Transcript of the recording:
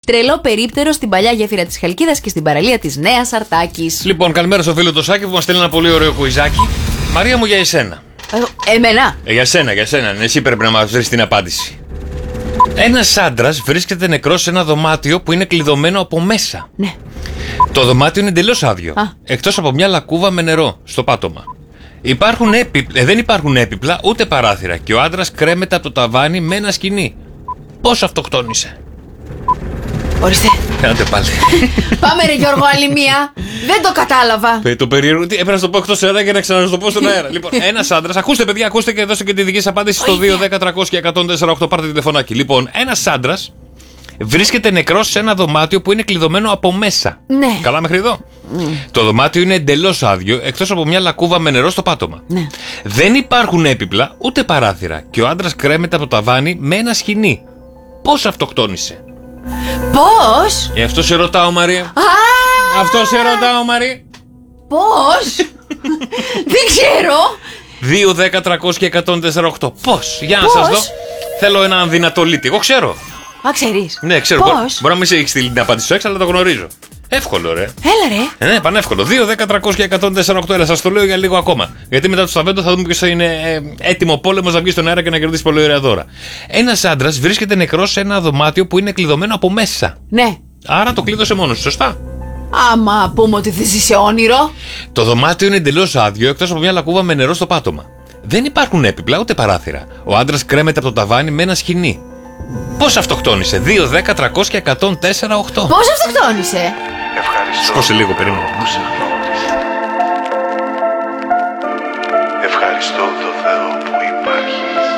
Τρελό περίπτερο στην παλιά γέφυρα της Χαλκίδας και στην παραλία της Νέας Αρτάκης. Λοιπόν, καλημέρα στο φίλο το Σάκη που μας στέλνει ένα πολύ ωραίο κουιζάκι. Μαρία μου, για εσένα. Εμένα. Για σένα. Εσύ πρέπει να μας βρεις την απάντηση. Ένας άντρας βρίσκεται νεκρός σε ένα δωμάτιο που είναι κλειδωμένο από μέσα. Ναι. Το δωμάτιο είναι εντελώς άδειο. Εκτός από μια λακκούβα με νερό στο πάτωμα. Δεν υπάρχουν έπιπλα ούτε παράθυρα και ο άντρας κρέμεται από το ταβάνι με ένα σκοινί. Πώς αυτοκτόνησε? Ορίστε. Κάντε πάλι. Πάμε ρε Γιώργο, άλλη μία. Δεν το κατάλαβα. Το περίεργο, έπρεπε να το πω εκτός αέρα και να ξαναστοπώ στον αέρα. Λοιπόν, ένας άντρας, ακούστε παιδιά, ακούστε και δώστε και τη δική σας απάντηση στο 2-10-300-1048. Πάρτε τηλεφωνάκι. Λοιπόν, ένας άντρας βρίσκεται νεκρός σε ένα δωμάτιο που είναι κλειδωμένο από μέσα. Ναι. Καλά μέχρι εδώ. Το δωμάτιο είναι εντελώς άδειο, εκτός από μια λακκούβα με νερό στο πάτωμα. Ναι. Δεν υπάρχουν έπιπλα ούτε παράθυρα και ο άντρας κρέμεται από το ταβάνι με ένα σκοινί. Πώς αυτοκτόνησε? Πώς? Αυτό σε ρωτάω, Μαρία. Αυτό σε ρωτάω, Μαρία. Πώς? Δεν ξέρω. 2-10-300-1048. Πώς? Για να σας δω. Θέλω έναν δυνατολίτη. Εγώ ξέρω. Α, ξέρεις. Ναι, ξέρω. Πώς? Μπορεί να μην σε έχει στείλει την απάντηση στο έξω, αλλά το γνωρίζω. Εύκολο, ρε. Έλα ρε. Ναι, πανεύκολο. 2-10-300-1048. Έλα, σας το λέω για λίγο ακόμα. Γιατί μετά το Σταβέντο θα δούμε ποιος θα είναι έτοιμο πόλεμος να βγει στον αέρα και να κερδίσει πολύ ωραία δώρα. Ένας άντρας βρίσκεται νεκρός σε ένα δωμάτιο που είναι κλειδωμένο από μέσα. Ναι. Άρα το κλείδωσε μόνος του, σωστά. Άμα πούμε ότι δεν ζει σε όνειρο. Το δωμάτιο είναι εντελώς άδειο, εκτός από μια λακκούβα με νερό στο πάτωμα. Δεν υπάρχουν έπιπλα ούτε παράθυρα. Ο άντρας κρέμεται από το ταβάνι με ένα σκοινί. Πώς αυτοκτόνησε? 2-10-300-1048. Πώς αυτοκτόνησε? Σκόσε λίγο, περίμενε.